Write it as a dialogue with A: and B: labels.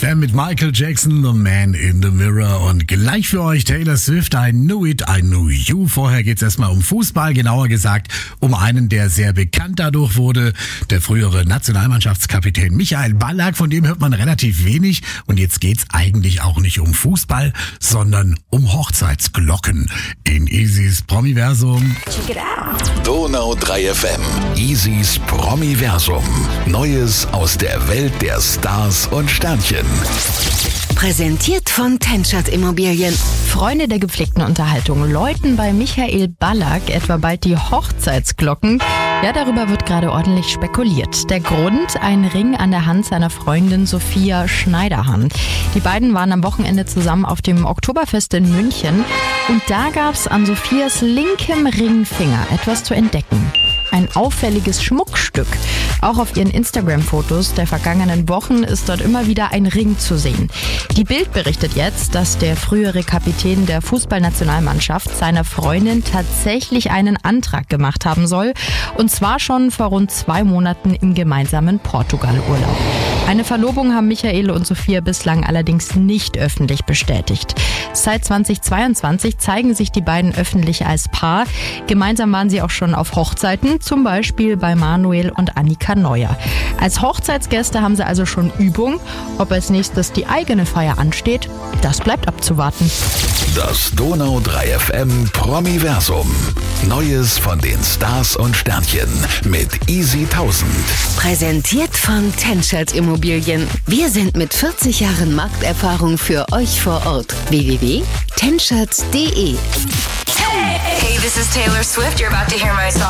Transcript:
A: 3FM mit Michael Jackson, The Man in the Mirror. Und gleich für euch Taylor Swift, I Knew It, I Knew You. Vorher geht's erstmal um Fußball, genauer gesagt um einen, der sehr bekannt dadurch wurde. Der frühere Nationalmannschaftskapitän Michael Ballack, von dem hört man relativ wenig. Und jetzt geht's eigentlich auch nicht um Fußball, sondern um Hochzeitsglocken. In Easys Promiversum.
B: Check it out.
C: Donau 3FM. Easys Promiversum. Neues aus der Welt der Stars und Sternchen.
B: Präsentiert von Tenschert Immobilien.
D: Freunde der gepflegten Unterhaltung läuten bei Michael Ballack etwa bald die Hochzeitsglocken. Ja, darüber wird gerade ordentlich spekuliert. Der Grund? Ein Ring an der Hand seiner Freundin Sophia Schneiderhan. Die beiden waren am Wochenende zusammen auf dem Oktoberfest in München. Und da gab's an Sophias linkem Ringfinger etwas zu entdecken. Ein auffälliges Schmuckstück. Auch auf ihren Instagram-Fotos der vergangenen Wochen ist dort immer wieder ein Ring zu sehen. Die Bild berichtet jetzt, dass der frühere Kapitän der Fußballnationalmannschaft seiner Freundin tatsächlich einen Antrag gemacht haben soll. Und zwar schon vor rund 2 Monaten im gemeinsamen Portugal-Urlaub. Eine Verlobung haben Michael und Sophia bislang allerdings nicht öffentlich bestätigt. Seit 2022 zeigen sich die beiden öffentlich als Paar. Gemeinsam waren sie auch schon auf Hochzeiten, zum Beispiel bei Manuel und Annika Neuer. Als Hochzeitsgäste haben sie also schon Übung. Ob als nächstes die eigene Feier ansteht, das bleibt abzuwarten.
C: Das Donau 3FM Promiversum. Neues von den Stars und Sternchen mit Easy 1000.
B: Präsentiert von Tenschert Immobilien. Wir sind mit 40 Jahren Markterfahrung für euch vor Ort. www.tenschert.de.
E: Hey, this is Taylor Swift. You're about to hear my song.